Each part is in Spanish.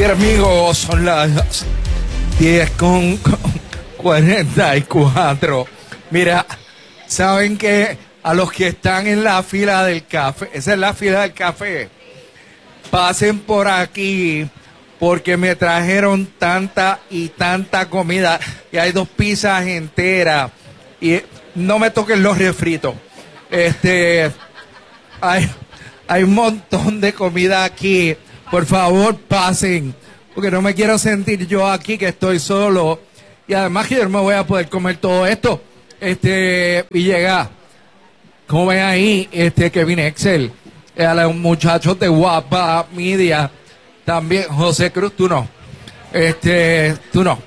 Mira, amigos, son las 10:44. Mira, saben que a los que están en la fila del café, esa es la fila del café, pasen por aquí porque me trajeron tanta y tanta comida y hay 2 pizzas enteras y no me toquen los refritos. Hay un montón de comida aquí. Por favor, pasen, porque no me quiero sentir yo aquí que estoy solo. Y además que yo no me voy a poder comer todo esto. Villegas, como ven ahí, Kevin Excel, a los muchachos de Guapa Media, también José Cruz, tú no. Tú no.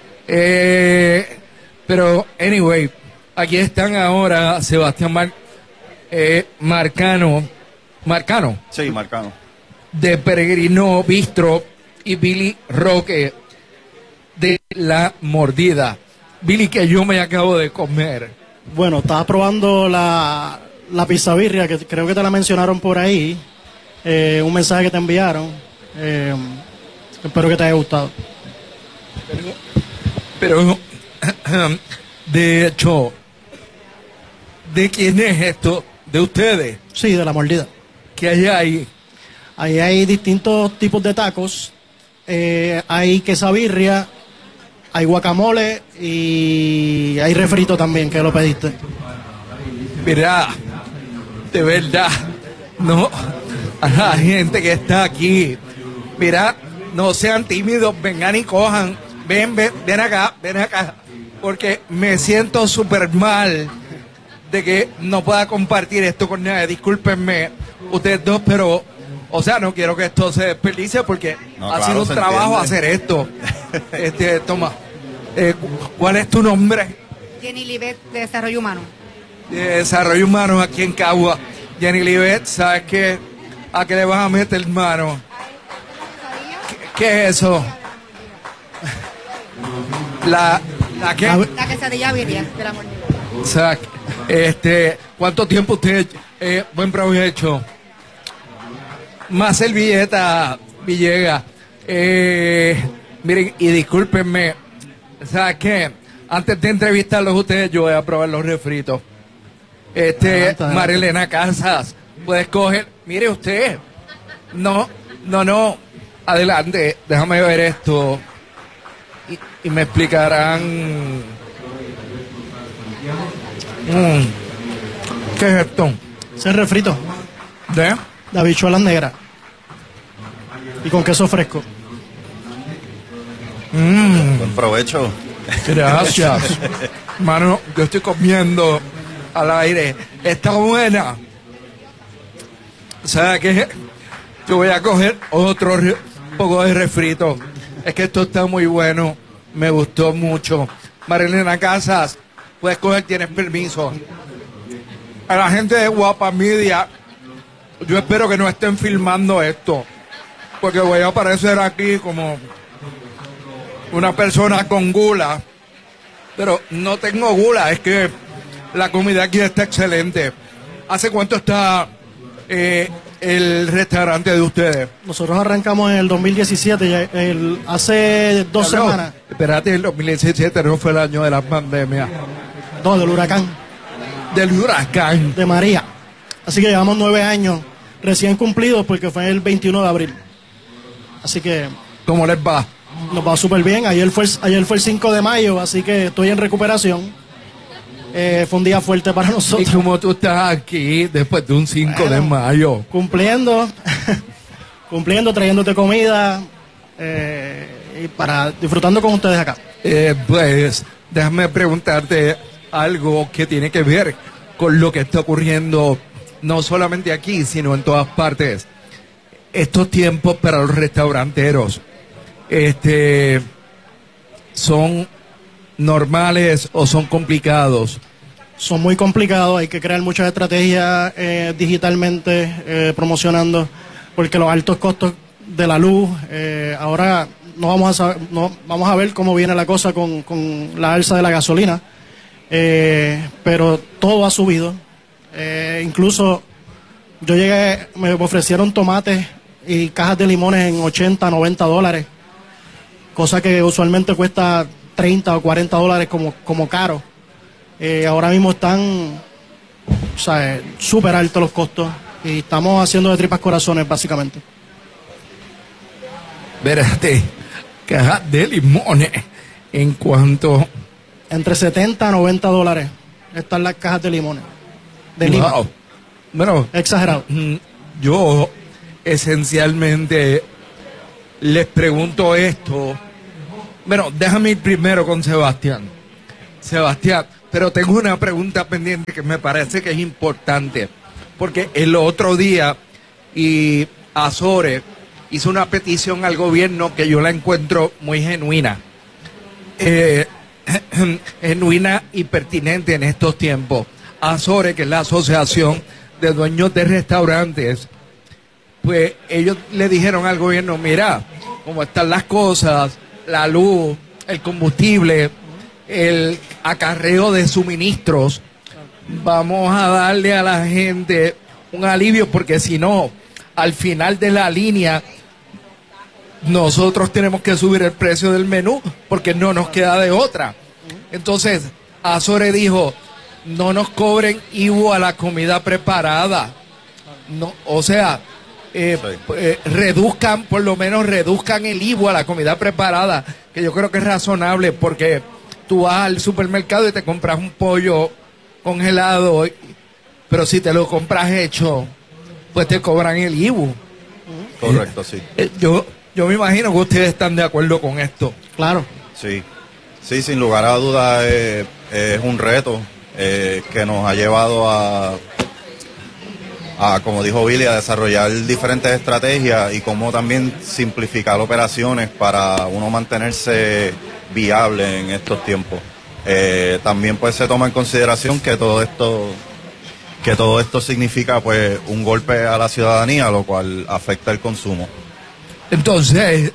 Pero, anyway, aquí están ahora Sebastián Marcano. Sí, Marcano. De Peregrino Bistro y Billy Roque de La Mordida. Billy, que yo me acabo de comer. Bueno, estaba probando la pizza birria, que creo que te la mencionaron por ahí. Un mensaje que te enviaron. Espero que te haya gustado. Pero de hecho, ¿de quién es esto? ¿De ustedes? Sí, de La Mordida. ¿Qué hay ahí? Ahí hay distintos tipos de tacos. Hay quesabirria, hay guacamole y hay refrito también, que lo pediste. Mira, de verdad, no, a la gente que está aquí, mira, no sean tímidos, vengan y cojan, ven acá, porque me siento súper mal de que no pueda compartir esto con nadie. Discúlpenme, ustedes dos, pero, o sea, no quiero que esto se desperdicie porque ha sido un trabajo hacer esto. Toma, ¿cuál es tu nombre? Jenny Libet, de Desarrollo Humano. De Desarrollo Humano aquí en Cagua. Jenny Libet, ¿sabes qué? ¿A qué le vas a meter mano? ¿Qué es eso? ¿La qué? La quesadilla birria de La Mordida. O sea, ¿cuánto tiempo usted, buen provecho? Más servilleta, Villegas. Miren, y discúlpenme, ¿sabes qué? Antes de entrevistarlos ustedes, yo voy a probar los refritos. Marilena Casas, puedes coger, mire usted. No, adelante, déjame ver esto. Y me explicarán. ¿Qué es esto? Ese es refrito ¿De? de habichuelas negras y con queso fresco. Buen provecho. Gracias. Mano, yo estoy comiendo al aire. Está buena. O sea que yo voy a coger otro poco de refrito. Es que esto está muy bueno. Me gustó mucho. Marilena Casas, puedes coger, tienes permiso. A la gente de Guapa Media, yo espero que no estén filmando esto, porque voy a aparecer aquí como una persona con gula, pero no tengo gula, es que la comida aquí está excelente. ¿Hace cuánto está el restaurante de ustedes? Nosotros arrancamos en el 2017, hace 2 semanas. Espérate, el 2017 no fue el año de la pandemia. No, del huracán. Del huracán. De María. Así que llevamos 9 años recién cumplidos porque fue el 21 de abril. Así que... ¿Cómo les va? Nos va súper bien. Ayer fue el 5 de mayo, así que estoy en recuperación. Fue un día fuerte para nosotros. ¿Y cómo tú estás aquí después de un 5 de mayo? Cumpliendo, trayéndote comida y disfrutando con ustedes acá. Pues déjame preguntarte algo que tiene que ver con lo que está ocurriendo no solamente aquí, sino en todas partes. Estos tiempos para los restauranteros, ¿son normales o son complicados? Son muy complicados, hay que crear muchas estrategias digitalmente, promocionando, porque los altos costos de la luz, ahora no vamos a ver cómo viene la cosa con la alza de la gasolina, pero todo ha subido. Incluso yo llegué, me ofrecieron tomates y cajas de limones en 80, 90 dólares, cosa que usualmente cuesta 30 o 40 dólares como caro. Ahora mismo están, o sea, súper altos los costos y estamos haciendo de tripas corazones básicamente. Espérate, cajas de limones, en cuanto... Entre 70 a 90 dólares están las cajas de limones. De Lima. Wow. Bueno, Exagerado. yo esencialmente les pregunto esto. Bueno, déjame ir primero con Sebastián. Sebastián, pero tengo una pregunta pendiente que me parece que es importante. Porque el otro día, y Azores hizo una petición al gobierno que yo la encuentro muy genuina. Genuina y pertinente en estos tiempos. Azores, que es la Asociación de Dueños de Restaurantes, pues ellos le dijeron al gobierno, mira, cómo están las cosas, la luz, el combustible, el acarreo de suministros, vamos a darle a la gente un alivio, porque si no, al final de la línea, nosotros tenemos que subir el precio del menú, porque no nos queda de otra. Entonces, Azores dijo, no nos cobren IVU a la comida preparada. No, o sea, reduzcan, por lo menos reduzcan el IVU a la comida preparada, que yo creo que es razonable, porque tú vas al supermercado y te compras un pollo congelado, pero si te lo compras hecho, pues te cobran el IVU. Correcto, sí. Yo me imagino que ustedes están de acuerdo con esto. Claro. Sí, sin lugar a dudas es un reto que nos ha llevado a, como dijo Billy, a desarrollar diferentes estrategias y cómo también simplificar operaciones para uno mantenerse viable en estos tiempos. También pues se toma en consideración que todo esto significa pues un golpe a la ciudadanía, lo cual afecta el consumo. Entonces,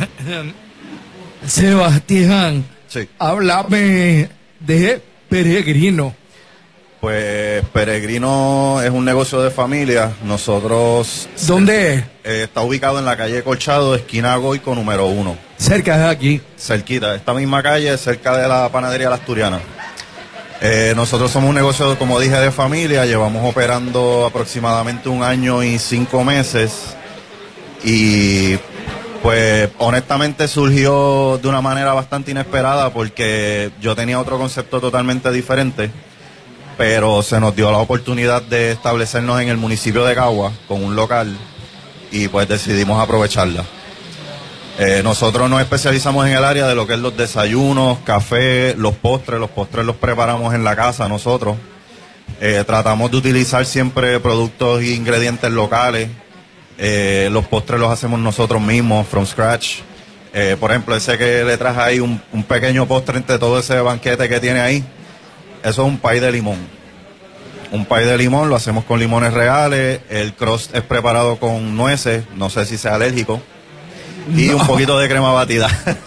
Sebastián, sí, háblame de Peregrino. Pues Peregrino es un negocio de familia. Nosotros... ¿Dónde es? Está ubicado en la calle Colchado, esquina Goico, número 1. Cerca de aquí. Cerquita, esta misma calle, cerca de la panadería La Asturiana. Nosotros somos un negocio, como dije, de familia. Llevamos operando aproximadamente 1 año y 5 meses. Y pues honestamente surgió de una manera bastante inesperada, porque yo tenía otro concepto totalmente diferente, pero se nos dio la oportunidad de establecernos en el municipio de Cagua con un local y pues decidimos aprovecharla. Nosotros nos especializamos en el área de lo que es los desayunos, café, los postres los preparamos en la casa nosotros. Tratamos de utilizar siempre productos e ingredientes locales. Los postres los hacemos nosotros mismos, from scratch. Por ejemplo, ese que le traje ahí, un pequeño postre entre todo ese banquete que tiene ahí, eso es un pie de limón. Un pie de limón lo hacemos con limones reales, el crust es preparado con nueces, no sé si sea alérgico, y un poquito de crema batida.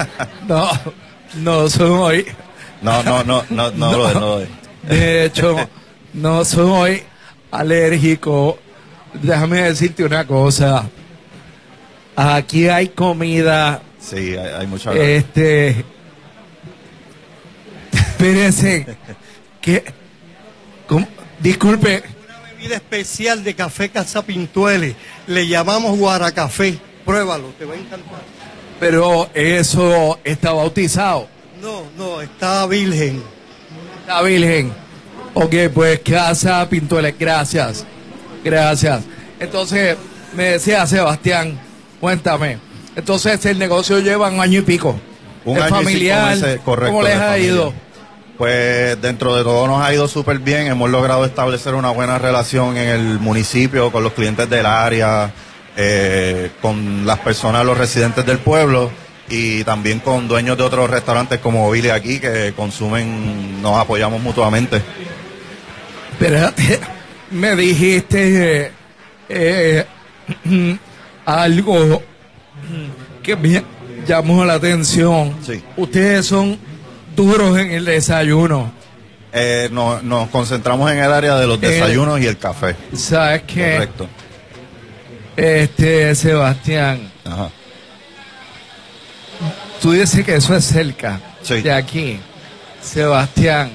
No soy. No lo es. De hecho, no soy alérgico. Déjame decirte una cosa. Aquí hay comida. Sí, hay mucha. Espérense. Disculpe. Una bebida especial de café Casa Pintueles. Le llamamos Guaracafé. Pruébalo, te va a encantar. Pero eso está bautizado. No, está virgen. Está virgen. Ok, pues Casa Pintueles, gracias. Entonces, me decía Sebastián, cuéntame. Entonces, el negocio lleva 1 año y pico. Un ¿Es año familiar? Y 5 meses, correcto. ¿Cómo les ha ido? Pues dentro de todo nos ha ido súper bien. Hemos logrado establecer una buena relación en el municipio, con los clientes del área, con las personas, los residentes del pueblo, y también con dueños de otros restaurantes como Billy aquí, que consumen, nos apoyamos mutuamente. Espérate, me dijiste algo que me llamó la atención. Sí. Ustedes son duros en el desayuno. Nos concentramos en el área de los desayunos y el café. ¿Sabes qué? Correcto. Sebastián, Ajá. tú dices que eso es cerca Sí. de aquí. Sebastián,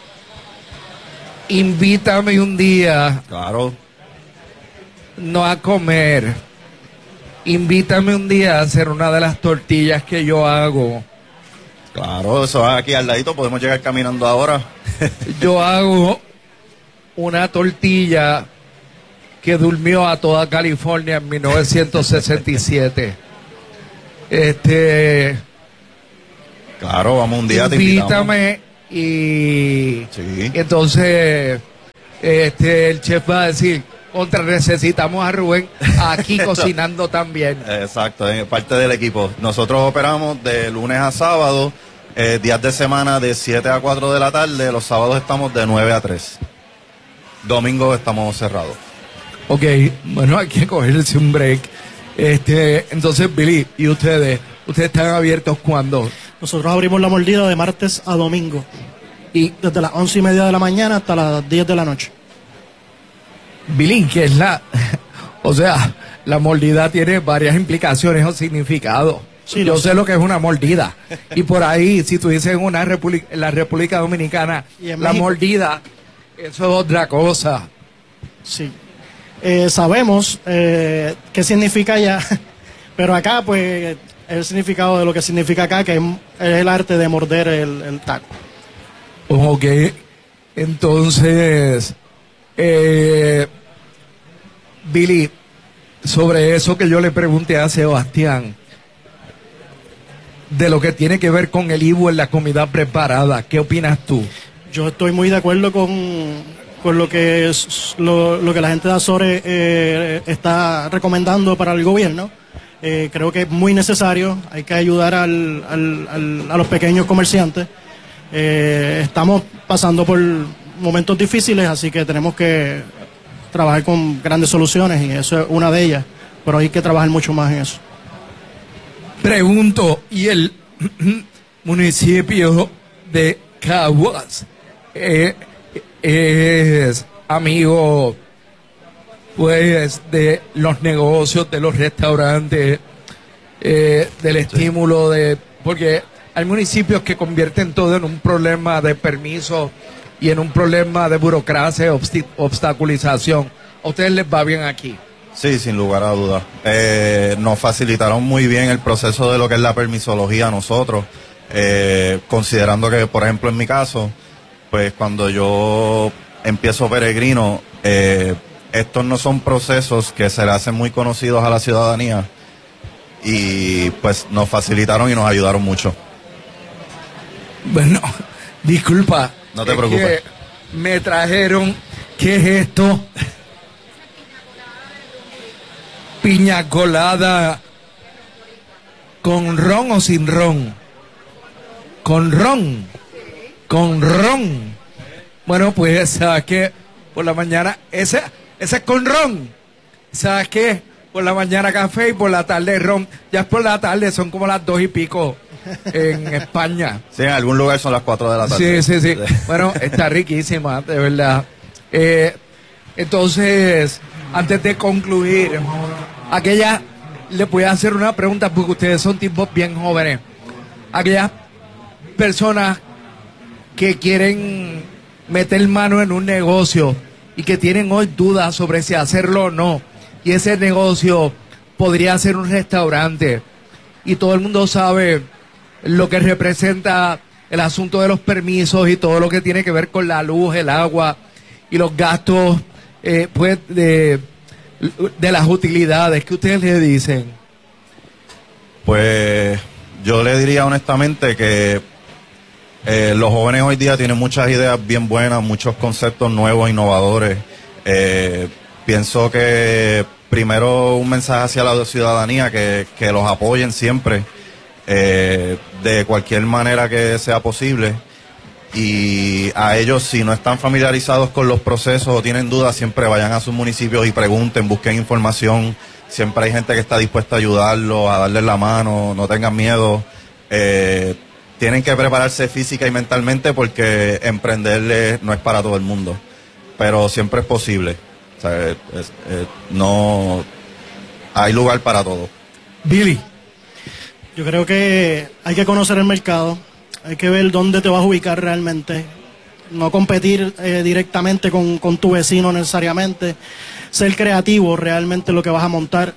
invítame un día, Claro. no a comer, invítame un día a hacer una de las tortillas que yo hago. Claro, eso es aquí al ladito, podemos llegar caminando ahora. Yo hago una tortilla que durmió a toda California en 1967. Claro, vamos un día, te invitamos. Invítame y Sí. entonces el chef va a decir, necesitamos a Rubén aquí cocinando también. Exacto, es parte del equipo. Nosotros operamos de lunes a sábado, días de semana de 7 a 4 de la tarde, los sábados estamos de 9 a 3. Domingo estamos cerrados. Ok, bueno, hay que cogerse un break. Entonces, Billy, ¿y ustedes están abiertos cuándo? Nosotros abrimos La Mordida de martes a domingo, Y desde las 11:30 de la mañana hasta las 10 de la noche. Billy, que es o sea, la mordida tiene varias implicaciones o significados. Sí, Yo lo sé lo que es una mordida. Y por ahí, si tú dices en la República Dominicana, Y en la México. mordida, eso es otra cosa. Sí. Sabemos qué significa allá, pero acá, pues, el significado de lo que significa acá, que es el arte de morder el taco. Ok, entonces, Billy, sobre eso que yo le pregunté a Sebastián, de lo que tiene que ver con el IVU en la comida preparada, ¿qué opinas tú? Yo estoy muy de acuerdo con lo que lo que la gente de Azores está recomendando para el gobierno. Creo que es muy necesario, hay que ayudar a los pequeños comerciantes. Estamos pasando por momentos difíciles, así que tenemos que trabajar con grandes soluciones y eso es una de ellas, pero hay que trabajar mucho más en eso. Pregunto, ¿y el municipio de Caguas es amigo, pues, de los negocios, de los restaurantes, del estímulo porque hay municipios que convierten todo en un problema de permiso y en un problema de burocracia, obstaculización? ¿A ustedes les va bien aquí? Sí, sin lugar a dudas. Nos facilitaron muy bien el proceso de lo que es la permisología a nosotros, considerando que, por ejemplo, en mi caso, pues cuando yo empiezo peregrino, estos no son procesos que se le hacen muy conocidos a la ciudadanía y pues nos facilitaron y nos ayudaron mucho. Bueno, disculpa. No te es preocupes. que me trajeron, ¿qué es esto? Piña colada con ron o sin ron. Con ron. Con ron. Bueno, pues, ¿sabes qué? Por la mañana, ese es con ron. ¿Sabes qué? Por la mañana café y por la tarde ron. Ya es por la tarde, son como las 2:00 en España. Sí, en algún lugar son las 4 de la tarde. Sí. Bueno, está riquísima, de verdad. Entonces, antes de concluir, le voy a hacer una pregunta porque ustedes son tipos bien jóvenes. Aquellas personas que quieren meter mano en un negocio y que tienen hoy dudas sobre si hacerlo o no, y ese negocio podría ser un restaurante, y todo el mundo sabe lo que representa el asunto de los permisos y todo lo que tiene que ver con la luz, el agua y los gastos pues de las utilidades. ¿Qué ustedes le dicen? Pues yo le diría honestamente que los jóvenes hoy día tienen muchas ideas bien buenas, muchos conceptos nuevos, innovadores. Pienso que primero un mensaje hacia la ciudadanía que los apoyen siempre, de cualquier manera que sea posible. Y a ellos, si no están familiarizados con los procesos o tienen dudas, siempre vayan a sus municipios y pregunten, busquen información. Siempre hay gente que está dispuesta a ayudarlos, a darles la mano, no tengan miedo. Tienen que prepararse física y mentalmente porque emprender no es para todo el mundo, pero siempre es posible. O sea, no hay lugar para todo. Billy. Yo creo que hay que conocer el mercado, hay que ver dónde te vas a ubicar realmente, no competir directamente con tu vecino necesariamente, ser creativo realmente lo que vas a montar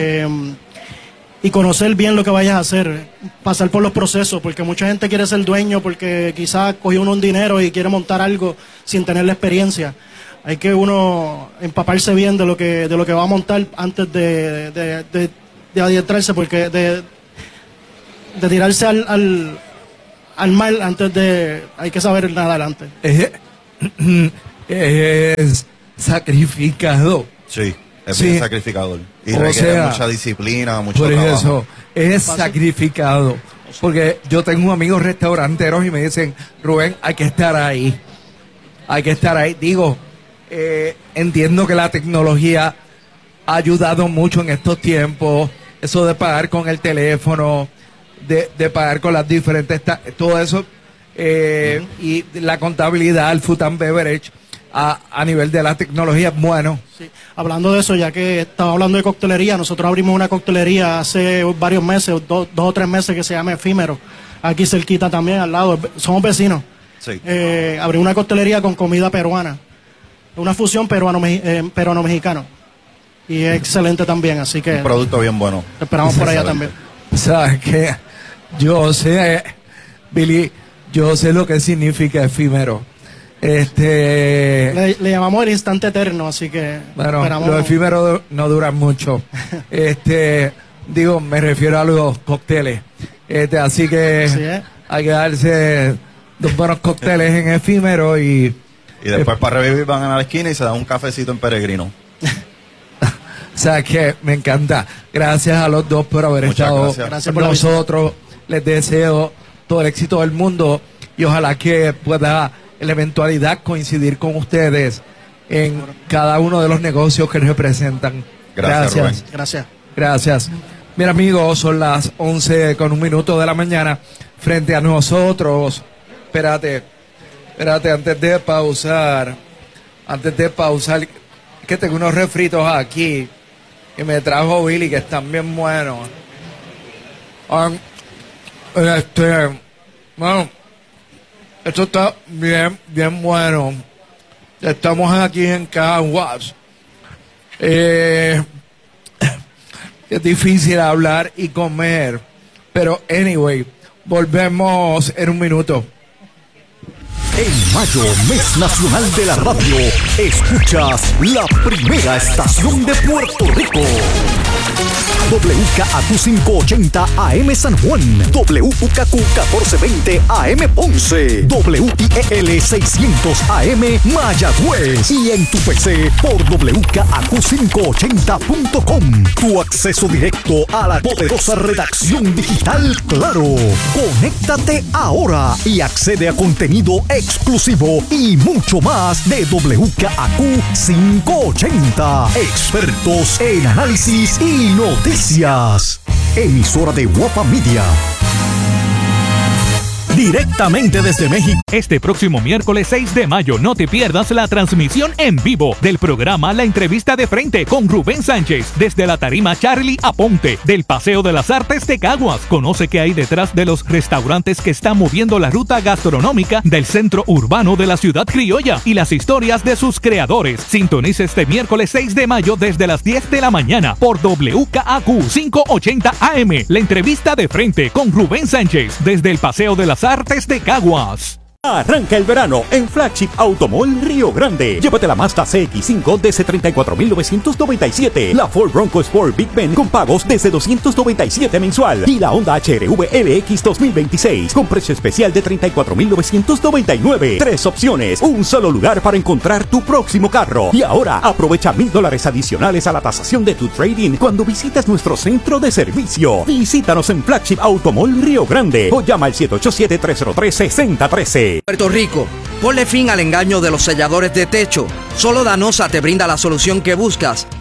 y conocer bien lo que vayas a hacer, pasar por los procesos, porque mucha gente quiere ser dueño porque quizás cogió uno un dinero y quiere montar algo sin tener la experiencia. Hay que uno empaparse bien de lo que va a montar antes de adiestrarse, porque de tirarse al mar antes de... Hay que saber nadar antes. Es sacrificado. Sí, es Sí. bien sacrificador. Y O requiere sea, mucha disciplina, mucho Por trabajo. eso, es Fácil. sacrificado. Porque yo tengo amigos restauranteros y me dicen, Rubén, hay que estar ahí. Hay que estar ahí. Digo, entiendo que la tecnología ha ayudado mucho en estos tiempos. Eso de pagar con el teléfono, de pagar con las diferentes... todo eso. Y la contabilidad, el food and beverage, a nivel de la tecnología es bueno. Sí. Hablando de eso, ya que estaba hablando de coctelería, nosotros abrimos una coctelería hace varios meses, 2 o 3 meses, que se llama Efímero. Aquí cerquita también, al lado. Somos vecinos. Sí. Abrí una coctelería con comida peruana. Una fusión peruano-mexicano. Y es excelente también, así que Un producto bien bueno. te esperamos por allá Excelente. también. ¿Sabes qué? Yo sé, Billy, yo sé lo que significa efímero. Le llamamos el instante eterno, así que Bueno, esperamos. los efímeros no duran mucho. Digo, me refiero a los cócteles. Así que Así es. hay que darse 2 buenos cócteles en efímero y Y después para revivir van a la esquina y se dan un cafecito en Peregrino. sabes que me encanta. Gracias a los dos por haber Muchas estado gracias. Gracias con por la visita. nosotros. Les deseo todo el éxito del mundo y ojalá que pueda en la eventualidad coincidir con ustedes en cada uno de los negocios que representan. Gracias, Rubén. Gracias. Gracias. Mira, amigos, son las 11:01 de la mañana. Frente a nosotros, espérate, antes de pausar, que tengo unos refritos aquí que me trajo Billy, que están bien buenos. Bueno, esto está bien, bien bueno. Estamos aquí en Caguas. Es difícil hablar y comer, pero anyway, volvemos en un minuto. En mayo, mes nacional de la radio, escuchas la primera estación de Puerto Rico. WKAQ 580 AM San Juan, WKQ 1420 AM Ponce, WIEL 600 AM Mayagüez y en tu PC por WKAQ580.com. Tu acceso directo a la poderosa redacción digital Claro. Conéctate ahora y accede a contenido exclusivo y mucho más de WKAQ 580. Expertos en análisis y noticias. Emisora de Guapa Media. Directamente desde México. Este próximo miércoles 6 de mayo no te pierdas la transmisión en vivo del programa La Entrevista de Frente con Rubén Sánchez desde la tarima Charlie Aponte del Paseo de las Artes de Caguas. Conoce qué hay detrás de los restaurantes que están moviendo la ruta gastronómica del centro urbano de la ciudad criolla y las historias de sus creadores. Sintoniza este miércoles 6 de mayo desde las 10 de la mañana por WKAQ 580 AM. La Entrevista de Frente con Rubén Sánchez desde el Paseo de las Artes de Caguas. Arranca el verano en Flagship Automall Río Grande. Llévate la Mazda CX-5 desde $34,997. La Ford Bronco Sport Big Ben con pagos desde $297 mensual. Y la Honda HR-V LX 2026 con precio especial de $34,999. 3 opciones, un solo lugar para encontrar tu próximo carro. Y ahora aprovecha $1,000 adicionales a la tasación de tu trading cuando visitas nuestro centro de servicio. Visítanos en Flagship Automall Río Grande o llama al 787-303-6013. Puerto Rico, ponle fin al engaño de los selladores de techo. Solo Danosa te brinda la solución que buscas.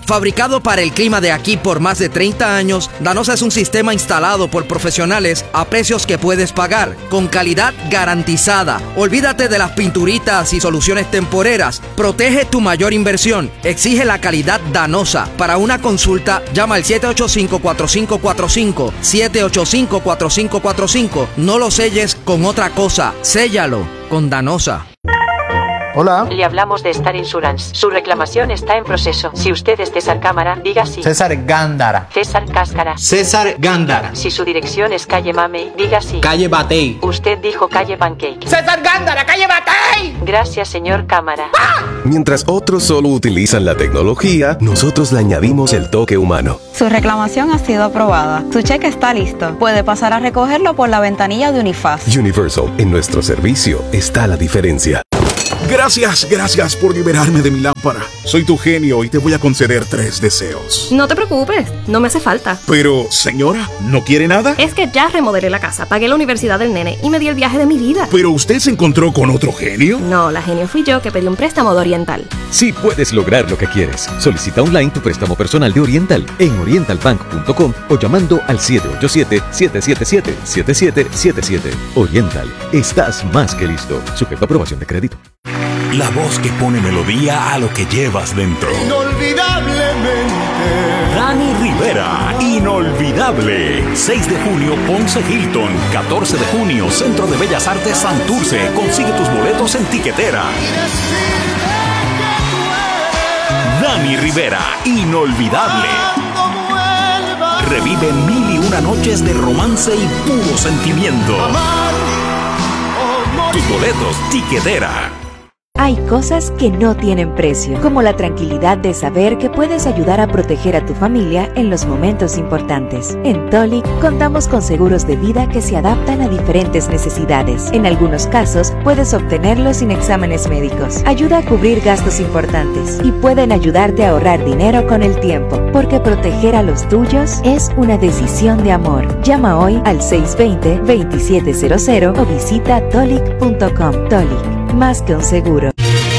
Fabricado para el clima de aquí por más de 30 años, Danosa es un sistema instalado por profesionales a precios que puedes pagar, con calidad garantizada. Olvídate de las pinturitas y soluciones temporeras. Protege tu mayor inversión. Exige la calidad Danosa. Para una consulta, llama al 785-4545. 785-4545. No lo selles con otra cosa. Séllalo con Danosa. Hola. Le hablamos de Star Insurance. Su reclamación está en proceso. Si usted es César Cámara, diga sí. César Gándara. César Cáscara. César Gándara. Si su dirección es calle Mamey, diga sí. Calle Batey. Usted dijo calle Pancake. César Gándara, calle Batey. Gracias, señor Cámara. Mientras otros solo utilizan la tecnología, nosotros le añadimos el toque humano. Su reclamación ha sido aprobada. Su cheque está listo. Puede pasar a recogerlo por la ventanilla de Unifaz. Universal, en nuestro servicio está la diferencia. Gracias por liberarme de mi lámpara. Soy tu genio y te voy a conceder 3 deseos. No te preocupes, no me hace falta. Pero, señora, ¿no quiere nada? Es que ya remodelé la casa, pagué la universidad del nene y me di el viaje de mi vida. ¿Pero usted se encontró con otro genio? No, la genio fui yo que pedí un préstamo de Oriental. Sí puedes lograr lo que quieres. Solicita online tu préstamo personal de Oriental en orientalbank.com o llamando al 787-777-7777. Oriental, estás más que listo. Sujeto a aprobación de crédito. La voz que pone melodía a lo que llevas dentro. Inolvidablemente. Dani Rivera, inolvidable. 6 de junio, Ponce Hilton. 14 de junio, Centro de Bellas Artes Santurce. Consigue tus boletos en Tiquetera. Dani Rivera, inolvidable. Revive 1001 noches de romance y puro sentimiento. Tus boletos, Tiquetera. Hay cosas que no tienen precio, como la tranquilidad de saber que puedes ayudar a proteger a tu familia en los momentos importantes. En Tolic contamos con seguros de vida que se adaptan a diferentes necesidades. En algunos casos, puedes obtenerlos sin exámenes médicos. Ayuda a cubrir gastos importantes y pueden ayudarte a ahorrar dinero con el tiempo, porque proteger a los tuyos es una decisión de amor. Llama hoy al 620-2700 o visita tolic.com. Tolic. Más que un seguro.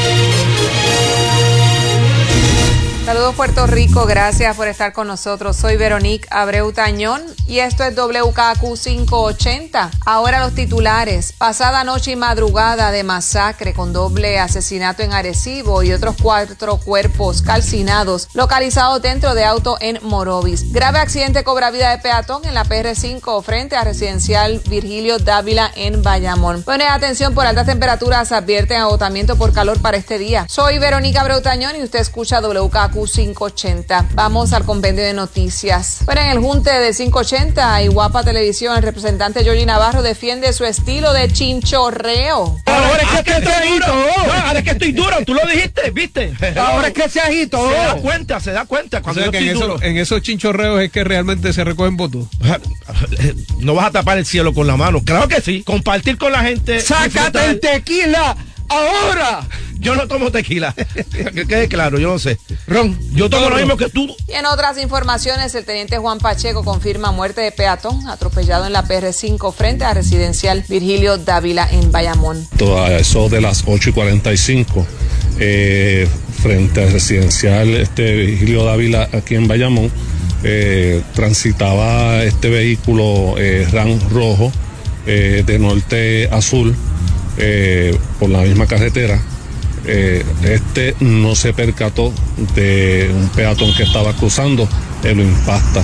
Saludos Puerto Rico, gracias por estar con nosotros. Soy Veronique Abreu Tañón y esto es WKQ 580. Ahora los titulares. Pasada noche y madrugada de masacre con doble asesinato en Arecibo y otros 4 cuerpos calcinados localizados dentro de auto en Morovis. Grave accidente cobra vida de peatón en la PR5 frente a residencial Virgilio Dávila en Bayamón. Pone atención por altas temperaturas, advierten agotamiento por calor para este día. Soy Veronique Abreu Tañón y usted escucha WKQ 580. Vamos al compendio de noticias. Bueno, en el junte de 580 y Guapa Televisión, el representante Yoyi Navarro defiende su estilo de chinchorreo. Ahora es que se agitó. Ahora es que estoy duro, tú lo dijiste, ¿viste? Ahora es que se agitó. Se da cuenta. Cuando o sea, que en esos chinchorreos es que realmente se recogen votos. No vas a tapar el cielo con la mano. Claro que sí. Compartir con la gente. ¡Sácate el tequila! ¡Ahora! Yo no tomo tequila. Que quede claro, yo no sé. Ron, yo tomo lo mismo que tú. Y en otras informaciones, el teniente Juan Pacheco confirma muerte de peatón atropellado en la PR5 frente a residencial Virgilio Dávila en Bayamón. A eso de las 8:45, frente al residencial Virgilio Dávila aquí en Bayamón, transitaba este vehículo RAM rojo de norte a sur por la misma carretera. Este no se percató de un peatón que estaba cruzando, lo impacta.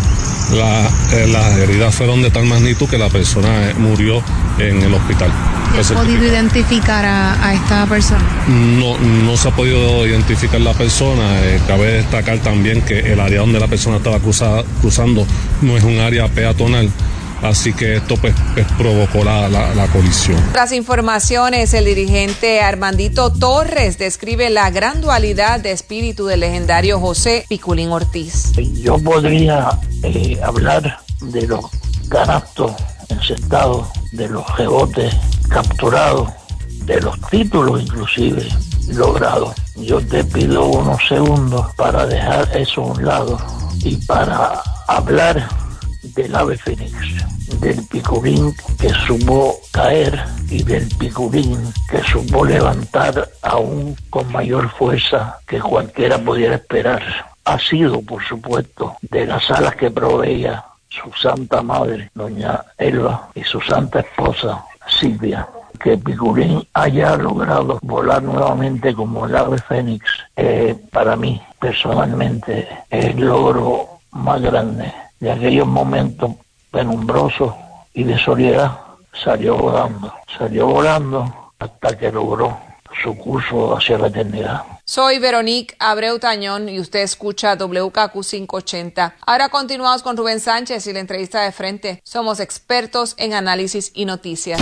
Las heridas fueron de tal magnitud que la persona murió en el hospital. ¿Has podido identificar a esta persona? No se ha podido identificar la persona. Cabe destacar también que el área donde la persona estaba cruzando no es un área peatonal. Así que esto pues provocó la colisión. Tras informaciones, el dirigente Armandito Torres describe la gran dualidad de espíritu del legendario José Piculín Ortiz. Yo podría hablar de los canastos encestados, de los rebotes capturados, de los títulos inclusive logrados. Yo te pido unos segundos para dejar eso a un lado y para hablar del ave fénix, del Piculín que supo caer y del Piculín que supo levantar aún con mayor fuerza que cualquiera pudiera esperar. ha sido, por supuesto, de las alas que proveía su santa madre, doña Elba, y su santa esposa, Silvia. Que Piculín haya logrado volar nuevamente como el ave fénix, para mí, personalmente, es el logro más grande de aquellos momentos penumbrosos y de soledad. Salió volando hasta que logró su curso hacia la eternidad. Soy Veronique Abreu Tañón y usted escucha WKQ 580. Ahora continuamos con Rubén Sánchez y la entrevista de frente. Somos expertos en análisis y noticias.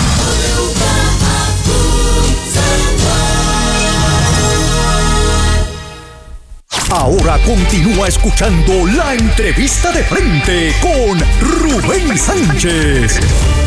Ahora continúa escuchando la entrevista de frente con Rubén Sánchez.